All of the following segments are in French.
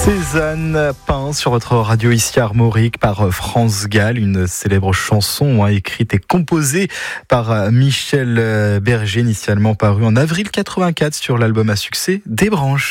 Cézanne peint sur votre radio ici à Armorique par France Gall, une célèbre chanson écrite et composée par Michel Berger, initialement parue en avril 84 sur l'album à succès Des Branches.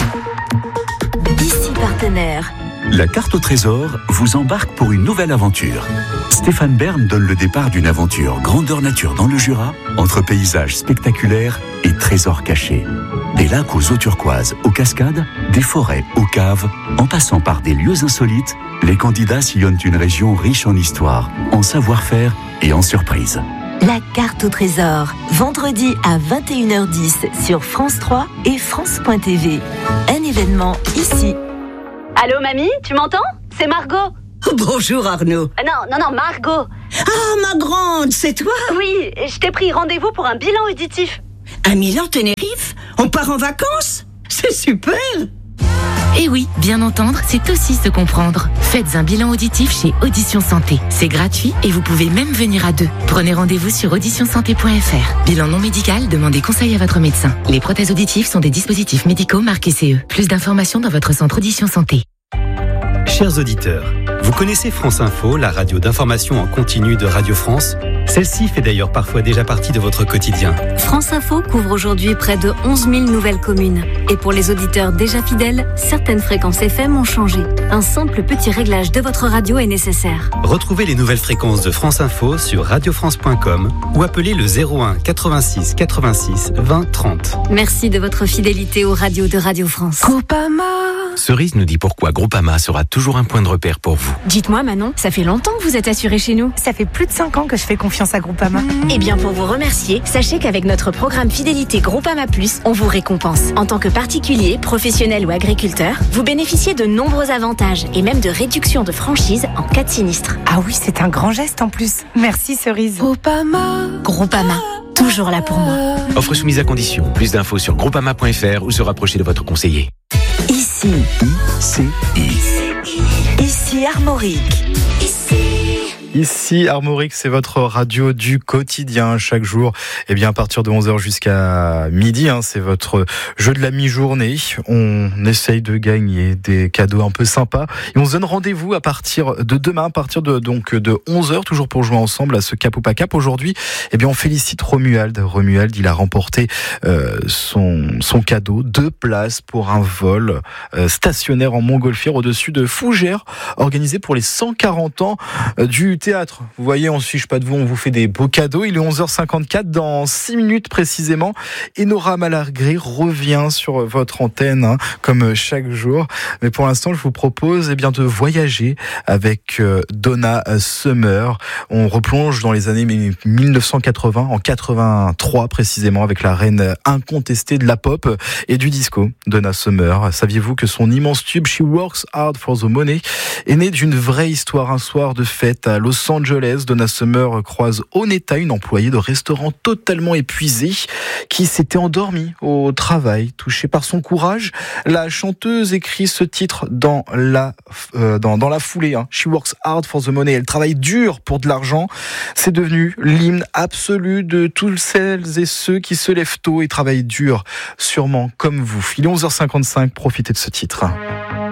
Ici partenaire. La carte au trésor vous embarque pour une nouvelle aventure. Stéphane Bern donne le départ d'une aventure grandeur nature dans le Jura, entre paysages spectaculaires et trésors cachés. Des lacs aux eaux turquoises, aux cascades, des forêts aux caves, en passant par des lieux insolites, les candidats sillonnent une région riche en histoire, en savoir-faire et en surprises. La carte au trésor, vendredi à 21h10 sur France 3 et France.tv. Un événement ici. Allô mamie, tu m'entends? C'est Margot. Bonjour Arnaud. Non, Margot. Ah, ma grande, c'est toi? Oui, je t'ai pris rendez-vous pour un bilan auditif. À Milan-Tenerife? On part en vacances? C'est super! Et oui, bien entendre, c'est aussi se comprendre. Faites un bilan auditif chez Audition Santé. C'est gratuit et vous pouvez même venir à deux. Prenez rendez-vous sur auditionsanté.fr. Bilan non médical, demandez conseil à votre médecin. Les prothèses auditives sont des dispositifs médicaux marqués CE. Plus d'informations dans votre centre Audition Santé. Chers auditeurs, vous connaissez France Info, la radio d'information en continu de Radio France? Celle-ci fait d'ailleurs parfois déjà partie de votre quotidien. France Info couvre aujourd'hui près de 11 000 nouvelles communes. Et pour les auditeurs déjà fidèles, certaines fréquences FM ont changé. Un simple petit réglage de votre radio est nécessaire. Retrouvez les nouvelles fréquences de France Info sur radiofrance.com ou appelez le 01 86 86 20 30. Merci de votre fidélité aux radios de Radio France. Groupama. Cerise nous dit pourquoi Groupama sera toujours un point de repère pour vous. Dites-moi Manon, ça fait longtemps que vous êtes assurée chez nous. Ça fait plus de 5 ans que je fais confiance à Groupama. Eh bien pour vous remercier, sachez qu'avec notre programme Fidélité Groupama Plus, on vous récompense. En tant que particulier, professionnel ou agriculteur, vous bénéficiez de nombreux avantages et même de réductions de franchise en cas de sinistre. Ah oui, c'est un grand geste en plus. Merci Cerise. Groupama, toujours là pour moi. Offre soumise à condition. Plus d'infos sur groupama.fr ou se rapprocher de votre conseiller. Ici. Ici Armorique. Ici Armorique, c'est votre radio du quotidien chaque jour. Eh bien à partir de 11h jusqu'à midi, c'est votre jeu de la mi-journée. On essaye de gagner des cadeaux un peu sympas et on se donne rendez-vous à partir de demain, à partir de 11h, toujours pour jouer ensemble à ce Cap ou pas Cap. Aujourd'hui, eh bien on félicite Romuald. Romuald, il a remporté son cadeau, 2 places pour un vol stationnaire en montgolfière au-dessus de Fougères, organisé pour les 140 ans du théâtre. Vous voyez, on ne se fiche pas de vous, on vous fait des beaux cadeaux. Il est 11h54, dans 6 minutes précisément. Et Nora Malagré revient sur votre antenne, comme chaque jour. Mais pour l'instant, je vous propose de voyager avec Donna Summer. On replonge dans les années 1980, en 83 précisément, avec la reine incontestée de la pop et du disco, Donna Summer. Saviez-vous que son immense tube She Works Hard for the Money est né d'une vraie histoire? Un soir de fête à Los Angeles, Donna Summer croise Oneta, une employée de restaurant totalement épuisée, qui s'était endormie au travail. Touchée par son courage, la chanteuse écrit ce titre dans la foulée. She works hard for the money. Elle travaille dur pour de l'argent. C'est devenu l'hymne absolu de tous celles et ceux qui se lèvent tôt et travaillent dur, sûrement comme vous. Il est 11h55, profitez de ce titre.